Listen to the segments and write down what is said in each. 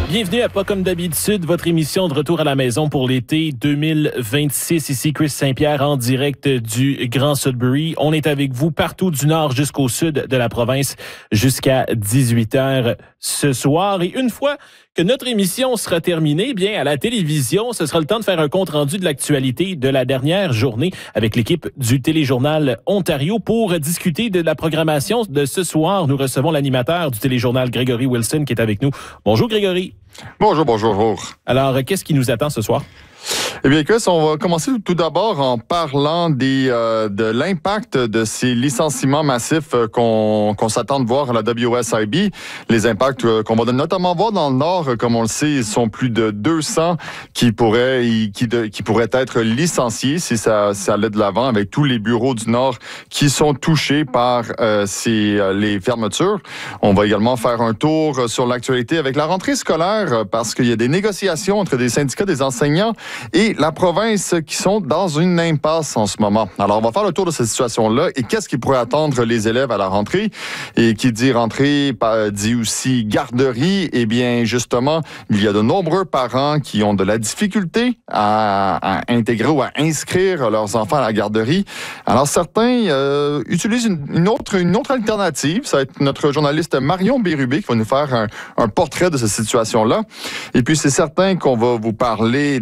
Bienvenue à Pas comme d'habitude, votre émission de retour à la maison pour l'été 2026. Ici Chris Saint-Pierre en direct du Grand Sudbury. On est avec vous partout du nord jusqu'au sud de la province jusqu'à 18h ce soir. Et une fois que notre émission sera terminée, bien à la télévision, ce sera le temps de faire un compte-rendu de l'actualité de la dernière journée avec l'équipe du Téléjournal Ontario. Pour discuter de la programmation de ce soir, nous recevons l'animateur du Téléjournal, Grégory Wilson, qui est avec nous. Bonjour Grégory. Bonjour. Alors, qu'est-ce qui nous attend ce soir? Eh bien, Chris, on va commencer tout d'abord en parlant de l'impact de ces licenciements massifs qu'on s'attend de voir à la WSIB. Les impacts qu'on va notamment voir dans le Nord, comme on le sait, ils sont plus de 200 qui pourraient être licenciés si ça allait de l'avant, avec tous les bureaux du Nord qui sont touchés par les fermetures. On va également faire un tour sur l'actualité avec la rentrée scolaire parce qu'il y a des négociations entre des syndicats des enseignants et la province qui sont dans une impasse en ce moment. Alors, on va faire le tour de cette situation-là et qu'est-ce qui pourrait attendre les élèves à la rentrée. Et qui dit rentrée, dit aussi garderie. Eh bien, justement, il y a de nombreux parents qui ont de la difficulté à intégrer ou à inscrire leurs enfants à la garderie. Alors, certains utilisent une autre alternative. Ça va être notre journaliste Marion Bérubé qui va nous faire un portrait de cette situation-là. Et puis, c'est certain qu'on va vous parler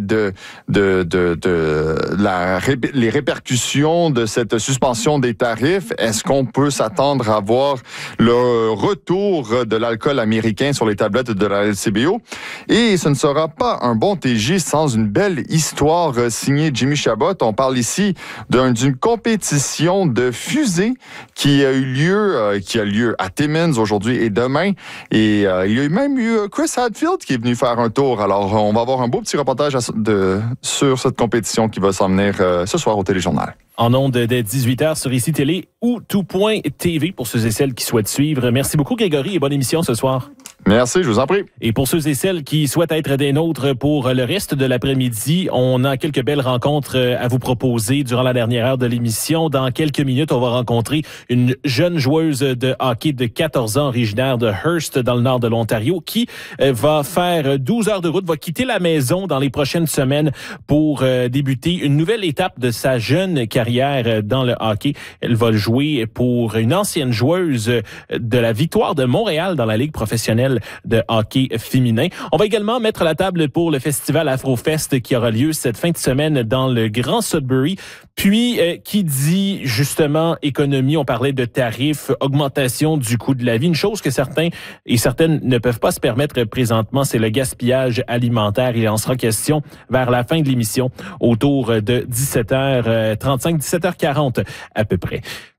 les répercussions de cette suspension des tarifs. Est-ce qu'on peut s'attendre à voir le retour de l'alcool américain sur les tablettes de la LCBO? Et ce ne sera pas un bon TJ sans une belle histoire signée Jimmy Chabot. On parle ici d'une compétition de fusées qui a lieu à Timmins aujourd'hui et demain. Et il y a même eu Chris Hadfield qui est venu faire un tour. Alors, on va avoir un beau petit reportage sur cette compétition qui va s'en venir ce soir au Téléjournal. En ondes dès 18h sur ICI Télé ou tout.tv pour ceux et celles qui souhaitent suivre. Merci beaucoup Grégory et bonne émission ce soir. Merci, je vous en prie. Et pour ceux et celles qui souhaitent être des nôtres pour le reste de l'après-midi, on a quelques belles rencontres à vous proposer durant la dernière heure de l'émission. Dans quelques minutes, on va rencontrer une jeune joueuse de hockey de 14 ans originaire de Hearst dans le nord de l'Ontario qui va faire 12 heures de route, va quitter la maison dans les prochaines semaines pour débuter une nouvelle étape de sa jeune carrière dans le hockey. Elle va jouer pour une ancienne joueuse de la Victoire de Montréal dans la Ligue professionnelle de hockey féminin. On va également mettre la table pour le festival Afrofest qui aura lieu cette fin de semaine dans le Grand Sudbury. Puis, qui dit justement économie, on parlait de tarifs, augmentation du coût de la vie. Une chose que certains et certaines ne peuvent pas se permettre présentement, c'est le gaspillage alimentaire. Il en sera question vers la fin de l'émission, autour de 17h35, 17h40 à peu près.